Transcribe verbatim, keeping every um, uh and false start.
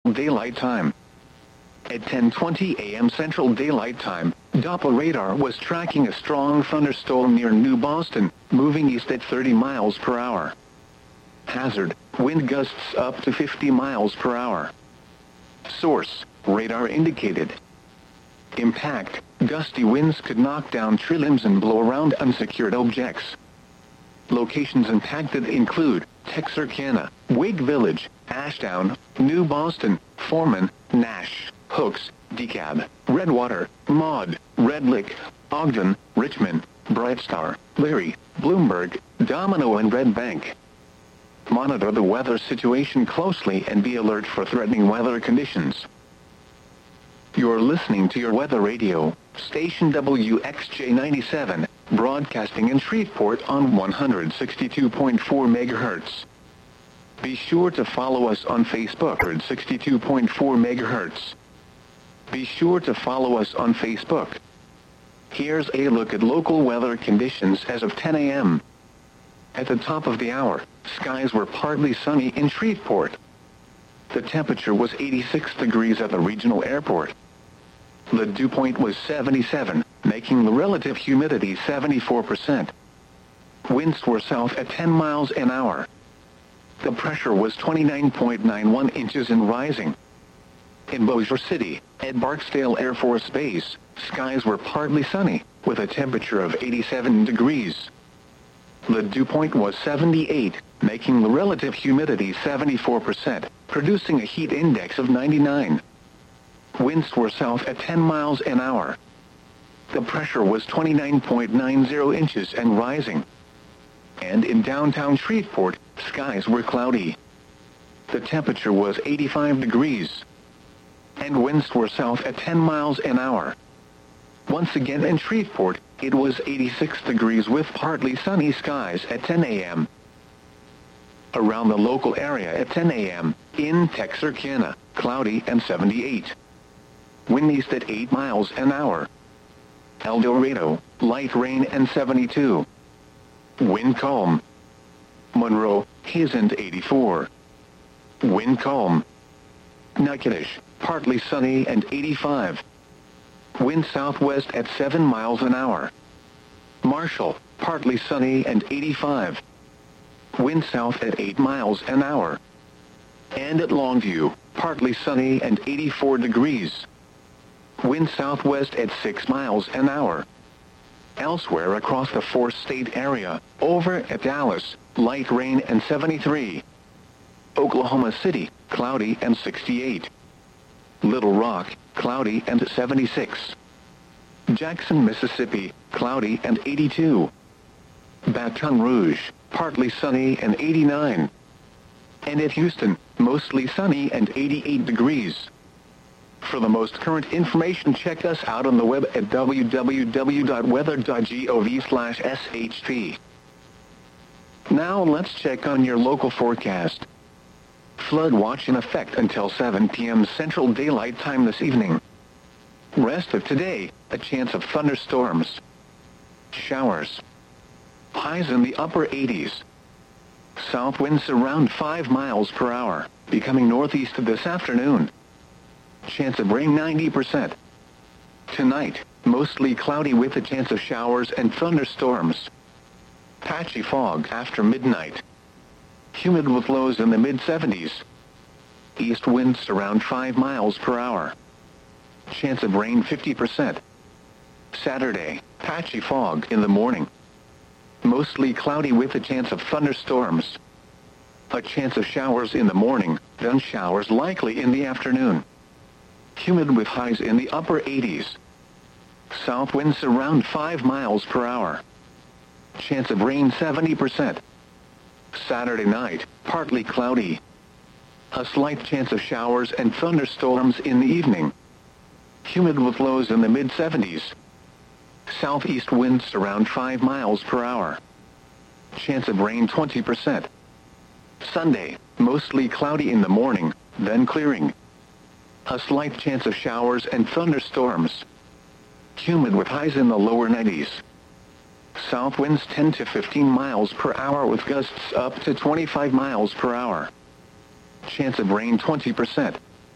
Daylight Time. At ten twenty a m Central Daylight Time, Doppler radar was tracking a strong thunderstorm near New Boston, moving east at thirty miles per hour. Hazard, wind gusts up to fifty miles per hour. Source, radar indicated. Impact, gusty winds could knock down tree limbs and blow around unsecured objects. Locations impacted include Texarkana, Wake Village, Ashdown, New Boston, Foreman, Nash, Hooks, DeKalb, Redwater, Maud, Red Lick, Ogden, Richmond, Bright Star, Leary, Bloomberg, Domino and Red Bank. Monitor the weather situation closely and be alert for threatening weather conditions. You're listening to your weather radio, station W X J ninety-seven, broadcasting in Shreveport on one hundred sixty-two point four megahertz. Be sure to follow us on Facebook at sixty-two point four megahertz. Be sure to follow us on Facebook. Here's a look at local weather conditions as of ten a m At the top of the hour, skies were partly sunny in Shreveport. The temperature was eighty-six degrees at the regional airport. The dew point was seventy-seven, making the relative humidity seventy-four percent. Winds were south at ten miles an hour. The pressure was twenty-nine point nine one inches and rising. In Bossier City, at Barksdale Air Force Base, skies were partly sunny, with a temperature of eighty-seven degrees. The dew point was seventy-eight, making the relative humidity seventy-four percent, producing a heat index of ninety-nine. Winds were south at ten miles an hour. The pressure was twenty-nine point nine zero inches and rising. And in downtown Shreveport, skies were cloudy. The temperature was eighty-five degrees. And winds were south at ten miles an hour. Once again in Shreveport, it was eighty-six degrees with partly sunny skies at ten a m Around the local area at ten a m, in Texarkana, cloudy and seventy-eight. Wind east at eight miles an hour. El Dorado, light rain and seventy-two. Wind calm. Monroe, haze and eighty-four. Wind calm. Natchitoches, partly sunny and eighty-five. Wind southwest at seven miles an hour. Marshall, partly sunny and eighty-five. Wind south at eight miles an hour. And at Longview, partly sunny and eighty-four degrees. Wind southwest at six miles an hour. Elsewhere across the four-state area, over at Dallas, light rain and seventy-three. Oklahoma City, cloudy and sixty-eight. Little Rock, cloudy and seventy-six. Jackson, Mississippi, cloudy and eighty-two. Baton Rouge, partly sunny and eighty-nine. And at Houston, mostly sunny and eighty-eight degrees. For the most current information, check us out on the web at w w w dot weather dot gov slash s h p. Now let's check on your local forecast. Flood watch in effect until seven p m Central Daylight Time this evening. Rest of today, a chance of thunderstorms. Showers. Highs in the upper eighties. South winds around five miles per hour, becoming northeast this afternoon. Chance of rain ninety percent. Tonight, mostly cloudy with a chance of showers and thunderstorms. Patchy fog after midnight. Humid with lows in the mid seventies. East winds around five miles per hour. Chance of rain fifty percent. Saturday, patchy fog in the morning. Mostly cloudy with a chance of thunderstorms. A chance of showers in the morning, then showers likely in the afternoon. Humid with highs in the upper eighties. South winds around five miles per hour. Chance of rain seventy percent. Saturday night, partly cloudy. A slight chance of showers and thunderstorms in the evening. Humid with lows in the mid seventies. Southeast winds around five miles per hour. Chance of rain twenty percent. Sunday, mostly cloudy in the morning, then clearing. A slight chance of showers and thunderstorms. Humid with highs in the lower nineties. South winds ten to fifteen miles per hour with gusts up to twenty-five miles per hour. Chance of rain twenty percent.